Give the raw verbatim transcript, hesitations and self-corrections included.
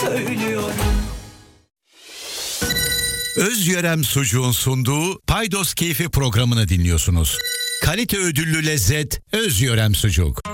söylüyorum. Özyörem Sucuğun sunduğu Paydos Keyfi programını dinliyorsunuz. Kalite ödüllü lezzet Özyörem Sucuk.